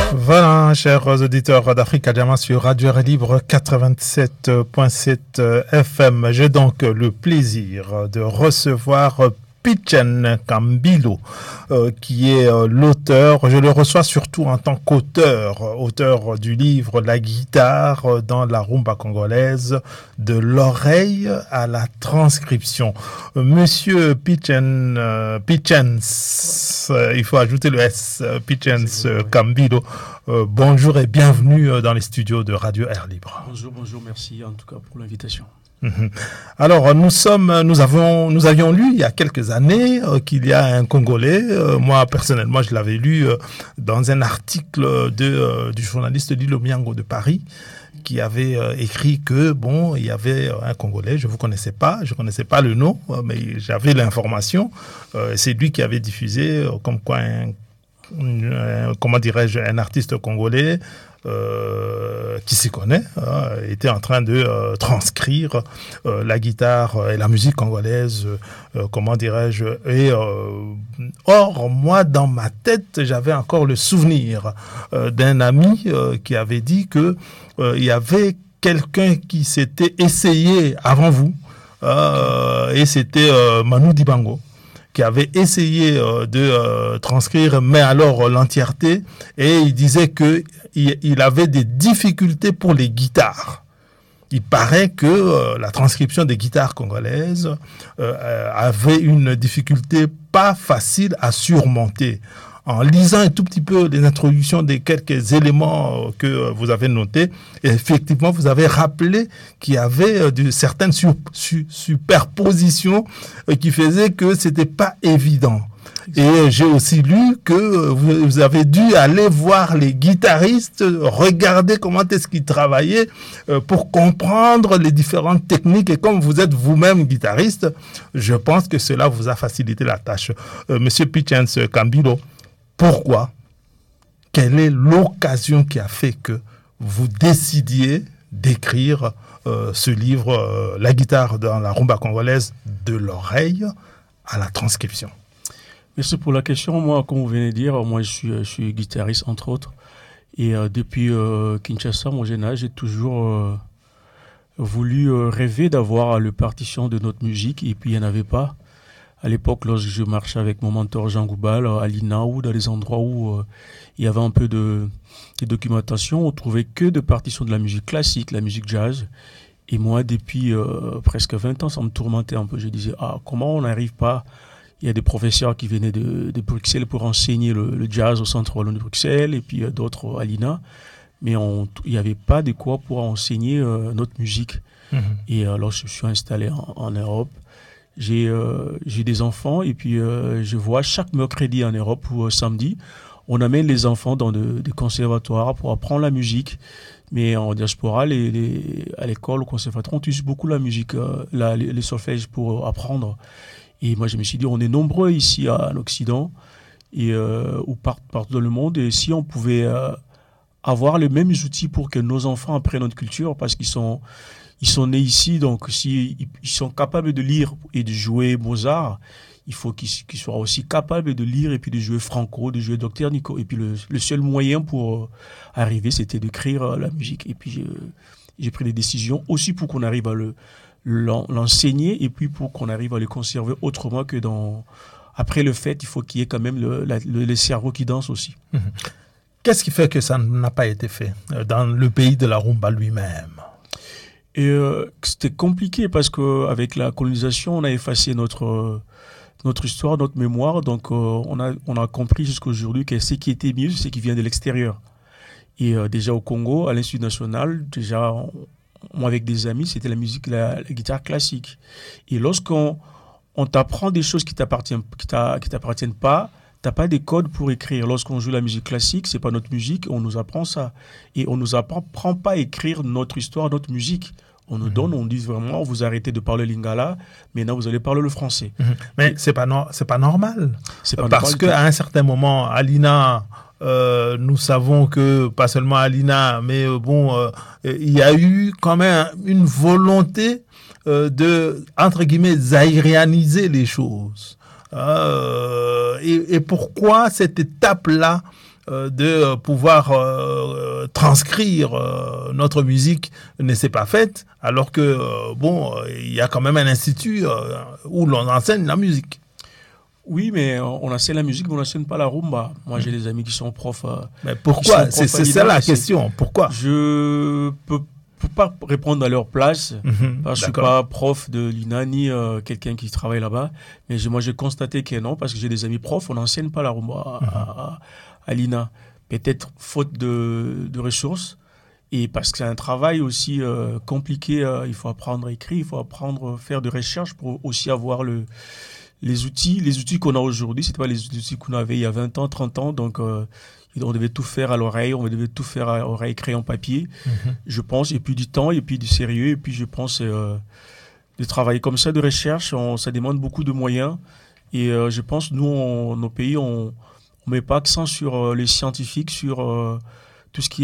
Voilà, chers auditeurs d'Africa Jama sur Radio Air Libre 87.7 FM. J'ai donc le plaisir de recevoir Pitchen Kambilo, qui est l'auteur. Je le reçois surtout en tant auteur du livre La guitare dans la rumba congolaise, de l'oreille à la transcription. Monsieur Pitchens, il faut ajouter le S, Pitchens Kambilo. Bonjour et bienvenue dans les studios de Radio Air Libre. Bonjour, merci en tout cas pour l'invitation. Alors, nous avions lu il y a quelques années qu'il y a un Congolais, moi personnellement je l'avais lu dans un article du journaliste Lilo Miango de Paris, qui avait écrit que il y avait un Congolais, je ne connaissais pas le nom, mais j'avais l'information, c'est lui qui avait diffusé comme quoi un artiste congolais qui s'y connaît, était en train de transcrire la guitare et la musique congolaise, or, moi, dans ma tête, j'avais encore le souvenir d'un ami qui avait dit que il y avait quelqu'un qui s'était essayé avant vous, et c'était Manu Dibango, qui avait essayé de transcrire, mais alors l'entièreté, et il disait qu'il avait des difficultés pour les guitares. Il paraît que la transcription des guitares congolaises avait une difficulté pas facile à surmonter. En lisant un tout petit peu les introductions des quelques éléments que vous avez notés, effectivement, vous avez rappelé qu'il y avait certaines superpositions qui faisaient que c'était pas évident. Et j'ai aussi lu que vous avez dû aller voir les guitaristes, regarder comment est-ce qu'ils travaillaient pour comprendre les différentes techniques. Et comme vous êtes vous-même guitariste, je pense que cela vous a facilité la tâche. Monsieur Pitchens Kambilo, pourquoi? Quelle est l'occasion qui a fait que vous décidiez d'écrire ce livre, La guitare dans la rumba congolaise, de l'oreille à la transcription? Merci pour la question. Moi, comme vous venez de dire, moi je suis guitariste entre autres. Et depuis Kinshasa, mon jeune âge, j'ai toujours voulu rêver d'avoir le partition de notre musique. Et puis il n'y en avait pas. À l'époque, lorsque je marchais avec mon mentor Jean Goubal à l'INA ou dans les endroits où il y avait un peu de documentation, on trouvait que de partitions de la musique classique, la musique jazz. Et moi, depuis presque 20 ans, ça me tourmentait un peu. Je disais, comment on n'arrive pas? Il y a des professeurs qui venaient de Bruxelles pour enseigner le jazz au Centre Wallon de Bruxelles et puis d'autres à l'INA. Mais il n'y avait pas de quoi pour enseigner notre musique. Et alors, je suis installé en Europe. J'ai des enfants et puis je vois chaque mercredi en Europe ou samedi, on amène les enfants dans des conservatoires pour apprendre la musique. Mais en diaspora, à l'école, au conservatoire, on utilise beaucoup la musique, les solfèges pour apprendre. Et moi, je me suis dit, on est nombreux ici en Occident et ou partout dans le monde. Et si on pouvait avoir les mêmes outils pour que nos enfants apprennent notre culture, parce qu'ils sont nés ici, donc s'ils sont capables de lire et de jouer Mozart, il faut qu'ils soient aussi capables de lire et puis de jouer Franco, de jouer Dr Nico. Et puis le seul moyen pour arriver, c'était d'écrire la musique. Et puis j'ai pris des décisions aussi pour qu'on arrive à l'enseigner et puis pour qu'on arrive à le conserver autrement que après le fait, il faut qu'il y ait quand même le cerveau qui danse aussi. Qu'est-ce qui fait que ça n'a pas été fait dans le pays de la rumba lui-même? Et c'était compliqué parce qu'avec la colonisation, on a effacé notre histoire, notre mémoire. Donc, on a compris jusqu'aujourd'hui que ce qui était mieux, c'est ce qui vient de l'extérieur. Et déjà au Congo, à l'Institut national, moi avec des amis, c'était la musique, la guitare classique. Et lorsqu'on t'apprend des choses qui t'appartiennent pas, t'as pas des codes pour écrire. Lorsqu'on joue la musique classique, c'est pas notre musique, on nous apprend ça. Et on nous apprend pas à écrire notre histoire, notre musique. On nous donne, on dit vraiment, vous arrêtez de parler lingala, maintenant vous allez parler le français. Mais c'est pas normal. C'est pas parce qu'à un certain moment, à l'INA, nous savons que, pas seulement à l'INA, mais il y a eu quand même une volonté de, entre guillemets, zaïrianiser les choses. Et pourquoi cette étape-là de pouvoir transcrire notre musique ne s'est pas faite, alors que, il y a quand même un institut où l'on enseigne la musique. Oui, mais on enseigne la musique, mais on n'enseigne pas la rumba. Moi, j'ai des amis qui sont profs. Mais pourquoi? C'est ça la question. Pourquoi? Je peux pas répondre à leur place, parce que je suis pas prof de l'INA ni quelqu'un qui travaille là-bas. Mais moi, j'ai constaté que non, parce que j'ai des amis profs, on n'enseigne pas la rumba à l'INA. Peut-être faute de ressources, et parce que c'est un travail aussi compliqué. Il faut apprendre à écrire, il faut apprendre à faire de recherche pour aussi avoir les outils qu'on a aujourd'hui. C'était pas les outils qu'on avait il y a 20 ans, 30 ans. Donc, on devait tout faire à l'oreille, on devait tout faire à l'oreille, crayon, papier, je pense. Et puis du temps, et puis du sérieux. Et puis, je pense, de travailler comme ça, de recherche, ça demande beaucoup de moyens. Et je pense, nous, nos pays, on met pas accent sur les scientifiques, sur tout ce qui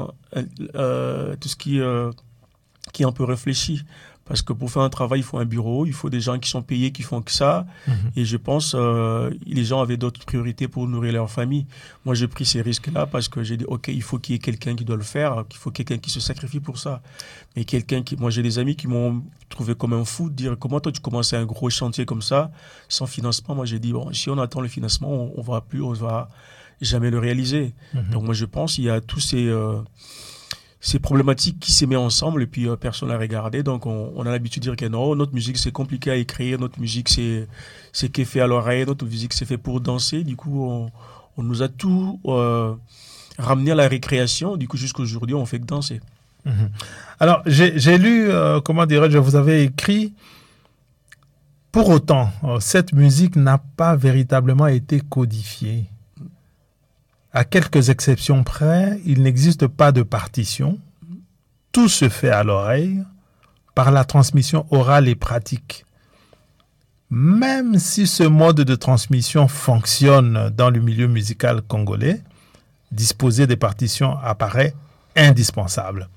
est un peu réfléchi. Parce que pour faire un travail, il faut un bureau, il faut des gens qui sont payés, qui font que ça. Et je pense les gens avaient d'autres priorités pour nourrir leur famille. Moi, j'ai pris ces risques-là parce que j'ai dit, OK, il faut qu'il y ait quelqu'un qui doit le faire, qu'il faut quelqu'un qui se sacrifie pour ça. Mais moi, j'ai des amis qui m'ont trouvé comme un fou, de dire, comment toi, tu commences un gros chantier comme ça, sans financement? Moi, j'ai dit, bon, si on attend le financement, on va jamais le réaliser. Donc, moi, je pense qu'il y a tous ces problématiques qui se mettent ensemble et puis personne n'a regardé. Donc, on a l'habitude de dire que non, notre musique, c'est compliqué à écrire. Notre musique, c'est qui est fait à l'oreille. Notre musique, c'est fait pour danser. Du coup, on nous a tout ramené à la récréation. Du coup, jusqu'à aujourd'hui, on fait que danser. Alors, j'ai lu, comment dirais-je, vous avez écrit, pour autant, cette musique n'a pas véritablement été codifiée. À quelques exceptions près, il n'existe pas de partition. Tout se fait à l'oreille par la transmission orale et pratique. Même si ce mode de transmission fonctionne dans le milieu musical congolais, disposer des partitions apparaît indispensable.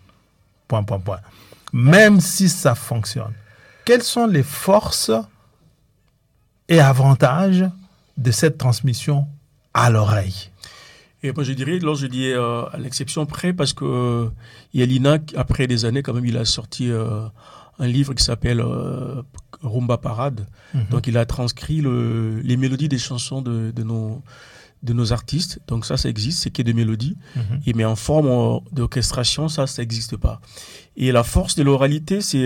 Même si ça fonctionne, quelles sont les forces et avantages de cette transmission à l'oreille? Et moi, je dirais, je dis à l'exception près, parce que il y a l'INA, après des années, quand même, il a sorti un livre qui s'appelle Rumba Parade. Donc, il a transcrit les mélodies des chansons de nos artistes. Donc, ça existe, c'est qu'il y a des mélodies. Mais en forme d'orchestration, ça n'existe pas. Et la force de l'oralité, c'est...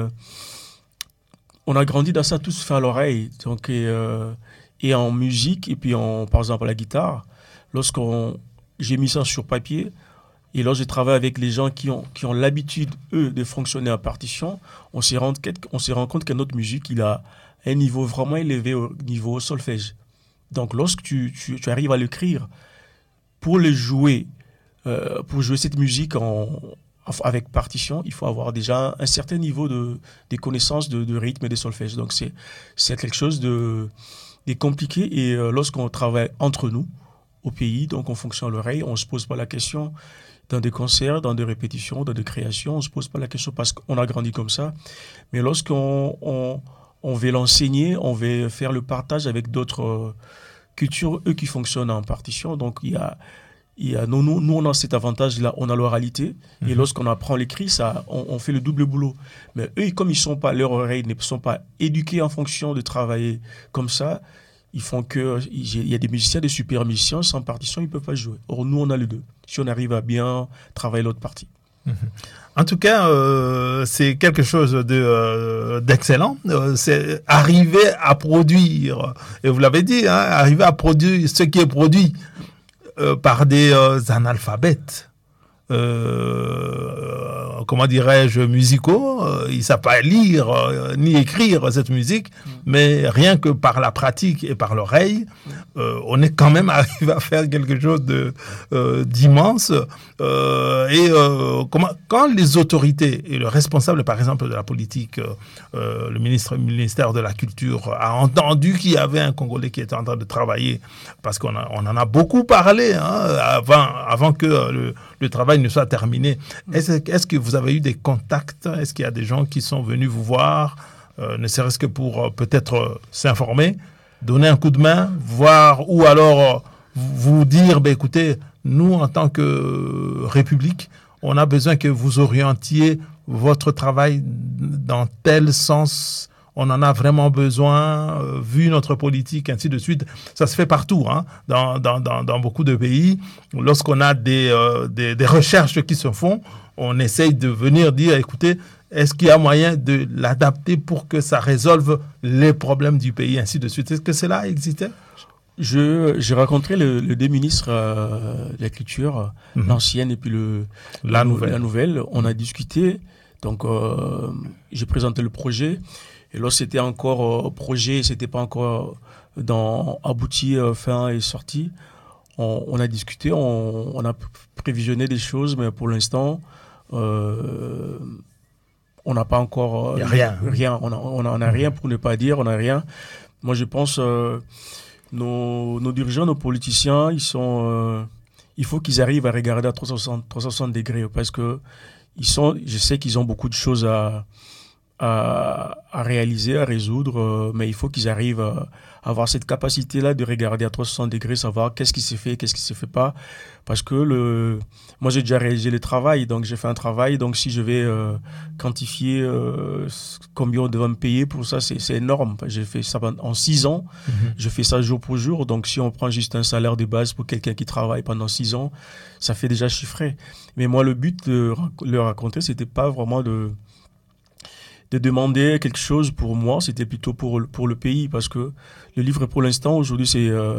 on a grandi dans ça, tout se fait à l'oreille. Donc, et en musique, et puis par exemple, à la guitare, j'ai mis ça sur papier, et lorsque j'ai travaillé avec les gens qui ont l'habitude, eux, de fonctionner en partition, on s'est rendu compte que notre musique, il a un niveau vraiment élevé au niveau solfège. Donc, lorsque tu arrives à l'écrire, pour jouer cette musique avec partition, il faut avoir déjà un certain niveau des connaissances de rythme et de solfège. Donc, c'est quelque chose de compliqué, et lorsqu'on travaille entre nous, au pays, donc on fonctionne à l'oreille, on ne se pose pas la question dans des concerts, dans des répétitions, dans des créations, on ne se pose pas la question parce qu'on a grandi comme ça. Mais lorsqu'on veut l'enseigner, on veut faire le partage avec d'autres cultures, eux qui fonctionnent en partition, donc il y a nous on a cet avantage-là, on a l'oralité, et lorsqu'on apprend l'écrit, on fait le double boulot. Mais eux, comme leurs oreilles ne sont pas éduquées en fonction de travailler comme ça, ils font il y a des musiciens, des super musiciens, sans partition, ils ne peuvent pas jouer. Or, nous, on a les deux. Si on arrive à bien travailler l'autre partie. En tout cas, c'est quelque chose d'excellent. C'est arriver à produire, et vous l'avez dit, arriver à produire ce qui est produit par des analphabètes. Comment dirais-je, musicaux, ils ne savent pas lire ni écrire cette musique, mais rien que par la pratique et par l'oreille, on est quand même arrivé à faire quelque chose d'immense. Quand les autorités et le responsable, par exemple, de la politique, le ministère de la Culture, a entendu qu'il y avait un Congolais qui était en train de travailler, parce qu'on en a beaucoup parlé avant que le travail ne soit terminé. Est-ce que vous avez eu des contacts? Est-ce qu'il y a des gens qui sont venus vous voir, ne serait-ce que pour peut-être s'informer, donner un coup de main, voir, ou alors vous dire, ben, écoutez, nous, en tant que République, on a besoin que vous orientiez votre travail dans tel sens. On en a vraiment besoin, vu notre politique, ainsi de suite. Ça se fait partout, hein, dans beaucoup de pays. Lorsqu'on a des recherches qui se font, on essaye de venir dire, écoutez, est-ce qu'il y a moyen de l'adapter pour que ça résolve les problèmes du pays, ainsi de suite. Est-ce que cela existait? J'ai rencontré le deux ministres de la culture, l'ancienne et puis la nouvelle. On a discuté, donc j'ai présenté le projet. Et là, c'était encore projet, c'était pas encore abouti, fin et sorti. On a discuté, on a prévisionné des choses, mais pour l'instant, on n'a pas encore rien. On n'a rien pour ne pas dire, on n'a rien. Moi, je pense nos dirigeants, nos politiciens, il faut qu'ils arrivent à regarder à 360 degrés parce que je sais qu'ils ont beaucoup de choses à réaliser, à résoudre, mais il faut qu'ils arrivent à avoir cette capacité-là de regarder à 360 degrés, savoir qu'est-ce qui s'est fait, qu'est-ce qui se fait pas. Parce que moi, j'ai déjà réalisé le travail, donc j'ai fait un travail, donc si je vais quantifier combien on doit me payer pour ça, c'est énorme. J'ai fait ça en 6 ans, je fais ça jour pour jour, donc si on prend juste un salaire de base pour quelqu'un qui travaille pendant 6 ans, ça fait déjà chiffrer. Mais moi, le but de le raconter, c'était pas vraiment de demander quelque chose pour moi, c'était plutôt pour le pays, parce que le livre, pour l'instant, aujourd'hui,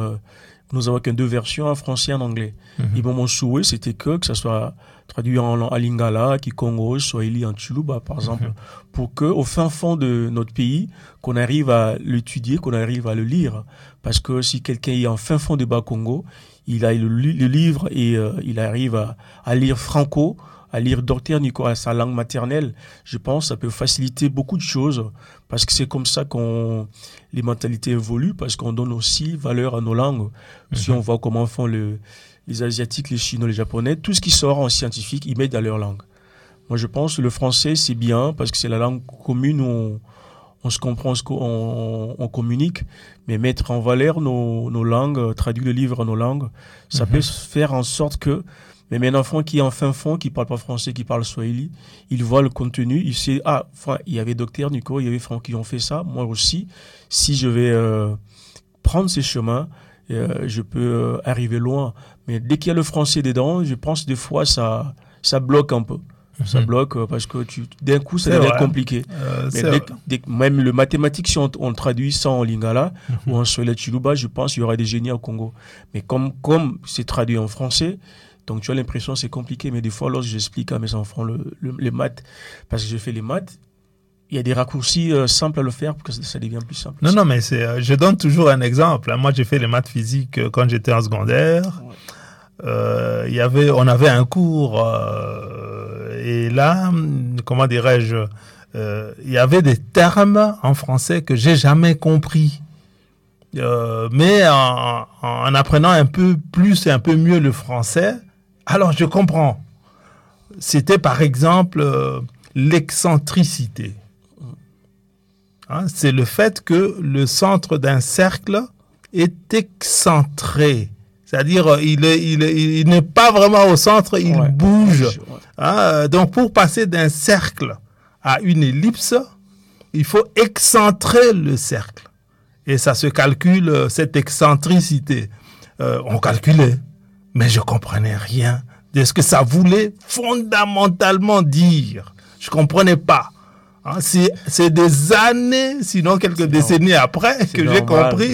nous avons qu'en 2 versions, en français et en anglais. Et mon souhait, c'était que ça soit traduit en lingala, kikongo, swahili, en chuluba, par exemple, pour que, au fin fond de notre pays, qu'on arrive à l'étudier, qu'on arrive à le lire. Parce que si quelqu'un est en fin fond de Bas-Congo, il a le livre et il arrive à lire franco, à lire Dr Nico à sa langue maternelle, je pense que ça peut faciliter beaucoup de choses parce que c'est comme ça les mentalités évoluent, parce qu'on donne aussi valeur à nos langues. Si on voit comment font les Asiatiques, les Chinois, les Japonais, tout ce qui sort en scientifique, ils mettent dans leur langue. Moi, je pense que le français, c'est bien parce que c'est la langue commune où on se comprend, on communique, mais mettre en valeur nos langues, traduire le livre en nos langues, ça peut faire en sorte que même un enfant qui est en fin fond, qui parle pas français, qui parle swahili, il voit le contenu, il sait, il y avait Dr Nico, il y avait Franck qui ont fait ça, moi aussi, si je vais prendre ces chemins, je peux arriver loin. Mais dès qu'il y a le français dedans, je pense des fois ça bloque un peu. Ça bloque parce que d'un coup, ça devient compliqué. Mais même le mathématique, si on traduit ça en lingala ou en swahili chiluba, je pense qu'il y aura des génies au Congo. Mais comme c'est traduit en français, donc tu as l'impression que c'est compliqué. Mais des fois, lorsque j'explique à mes enfants les maths, parce que je fais les maths, il y a des raccourcis simples à le faire pour que ça devienne plus simple. Non, mais je donne toujours un exemple. Moi, j'ai fait les maths physiques quand j'étais en secondaire. On avait un cours et là, comment dirais-je, il y avait des termes en français que j'ai jamais compris. Mais en apprenant un peu plus et un peu mieux le français, alors je comprends. C'était par exemple l'excentricité. C'est le fait que le centre d'un cercle est excentré. C'est-à-dire, il n'est pas vraiment au centre, il bouge. Donc, pour passer d'un cercle à une ellipse, il faut excentrer le cercle. Et ça se calcule, cette excentricité. On calculait, mais je comprenais rien de ce que ça voulait fondamentalement dire. Je comprenais pas. C'est des années, sinon quelques décennies après, que j'ai compris.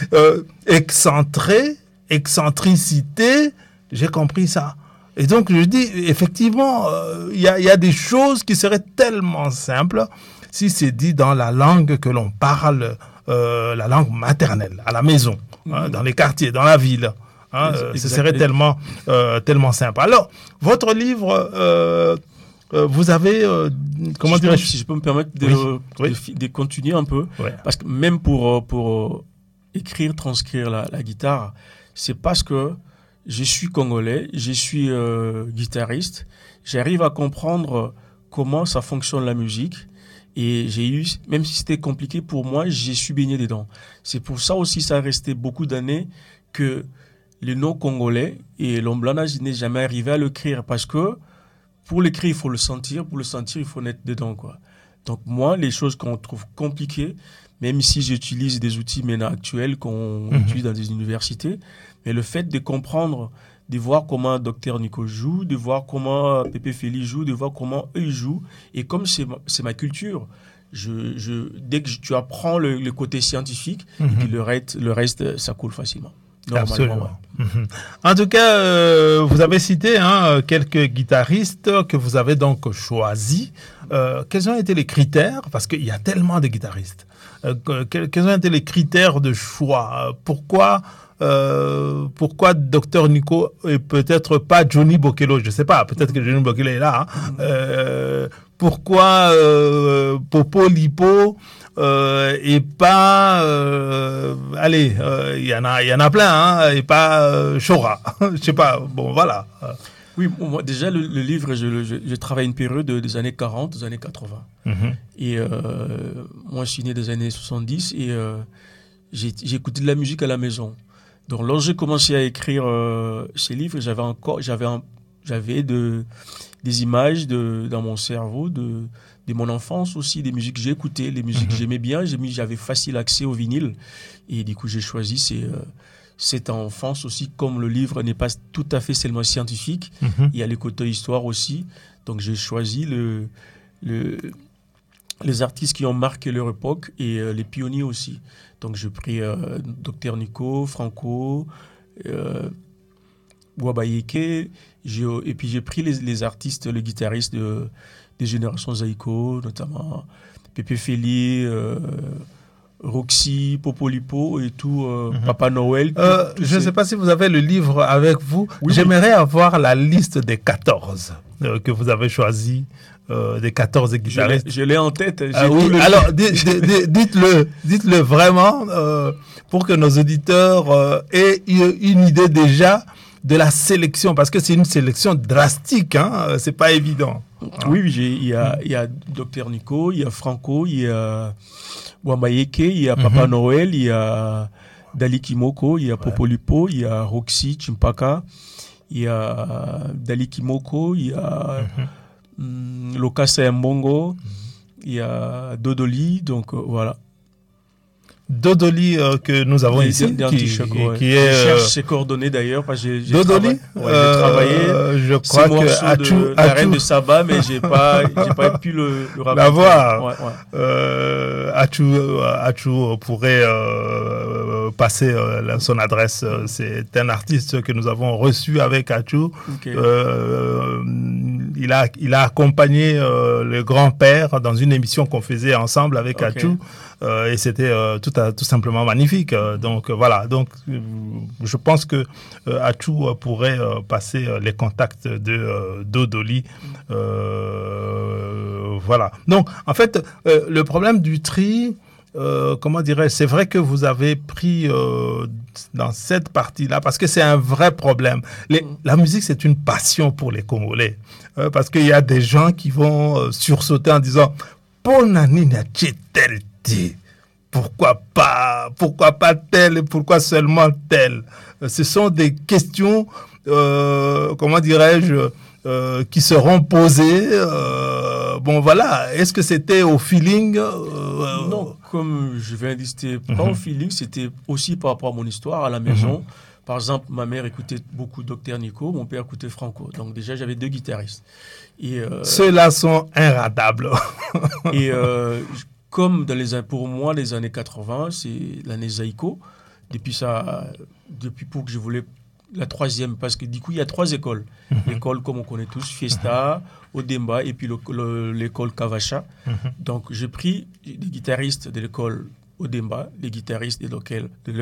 Excentricité, j'ai compris ça. Et donc, je dis, effectivement, il y a des choses qui seraient tellement simples si c'est dit dans la langue que l'on parle, la langue maternelle, à la maison, dans les quartiers, dans la ville. Ce serait tellement simple. Alors, votre livre, vous avez, comment dirais-je, si je peux me permettre de continuer un peu, parce que même pour écrire, transcrire la guitare, c'est parce que je suis congolais, je suis guitariste, j'arrive à comprendre comment ça fonctionne la musique. Et même si c'était compliqué pour moi, j'ai su baigner dedans. C'est pour ça aussi, ça a resté beaucoup d'années que le nom congolais et l'Omblana, je n'ai jamais arrivé à l'écrire parce que pour l'écrire, il faut le sentir. Pour le sentir, il faut être dedans, quoi. Donc, moi, les choses qu'on trouve compliquées, même si j'utilise des outils maintenant actuels qu'on utilise dans des universités, mais le fait de comprendre, de voir comment Dr Nico joue, de voir comment Pépé Félix joue, de voir comment eux jouent, et comme c'est ma culture, dès que tu apprends le côté scientifique, et puis le reste, ça coule facilement. Absolument. Ouais. En tout cas, vous avez cité quelques guitaristes que vous avez donc choisis. Quels ont été les critères? Parce qu'il y a tellement de guitaristes. Quels ont été les critères de choix? Pourquoi Dr Nico et peut-être pas Johnny Bokello? Je ne sais pas, peut-être que Johnny Bokello est là. Pourquoi Popo Lipo et pas il y en a plein et pas Chora. Je sais pas. Bon, voilà. Oui, moi, déjà le livre, je travaille une période des années 40 aux années 80. Et moi je suis né des années 70 et j'ai écouté de la musique à la maison. Donc lorsque j'ai commencé à écrire ces livres, j'avais des images dans mon cerveau de mon enfance aussi, des musiques que j'ai écoutées, les musiques que j'aimais bien, j'avais facile accès au vinyle. Et du coup, j'ai choisi cette enfance aussi, comme le livre n'est pas tout à fait seulement scientifique, il y a le côté histoire aussi. Donc, j'ai choisi les artistes qui ont marqué leur époque et les pionniers aussi. Donc, j'ai pris Dr Nico, Franco, Wabayeke, et puis j'ai pris les artistes, les guitaristes des générations Zaïko, notamment Pépé Félix, Roxy, Popolipo et tout, Papa Noël. Je ne sais pas si vous avez le livre avec vous. Oui, j'aimerais avoir la liste des 14 que vous avez choisis, des 14 guitaristes. Je l'ai en tête. Oui, alors dites-le vraiment pour que nos auditeurs aient une idée déjà de la sélection, parce que c'est une sélection drastique, c'est pas évident. Oui, il y a Dr Nico, il y a Franco, il y a Wamayeke, il y a Papa Noël, il y a Dali Kimoko, il y a Popolipo, il y a Roxy Chimpaka, il y a Dali Kimoko, il y a Lokasa Mbongo, il y a Dodoli, donc voilà. Dodoli que nous avons ici, qui est... Je cherche ses coordonnées d'ailleurs, parce que j'ai Dodoli, j'ai travaillé je crois que la reine de Saba, mais j'ai pas pu le rappeler. L'avoir. Achou pourrait passer son adresse. C'est un artiste que nous avons reçu avec Achou. Okay. Il a accompagné le grand-père dans une émission qu'on faisait ensemble avec Achou. Et c'était tout simplement magnifique. Donc voilà. Donc je pense que Achou pourrait passer les contacts de Dodoli. Voilà. Donc en fait, le problème du tri, comment dirais-je, c'est vrai que vous avez pris dans cette partie-là, parce que c'est un vrai problème. La musique, c'est une passion pour les Congolais. Parce qu'il y a des gens qui vont sursauter en disant « Ponanina tel dit ». Pourquoi pas tel et pourquoi seulement tel? Ce sont des questions, comment dirais-je, qui seront posées. Bon, voilà. Est-ce que c'était au feeling? Non, comme je viens de dire, c'était pas au feeling, c'était aussi par rapport à mon histoire à la maison. Par exemple, ma mère écoutait beaucoup Dr Nico, mon père écoutait Franco. Donc déjà, j'avais deux guitaristes. Et, ceux-là sont irratables. Et comme pour moi, les années 80, c'est l'année Zaïko. Depuis pour que je voulais la troisième, parce que du coup, il y a trois écoles. L'école, comme on connaît tous, Fiesta, Odemba, et puis l'école Kavacha. Donc, j'ai pris des guitaristes de l'école Odemba, des guitaristes de l'école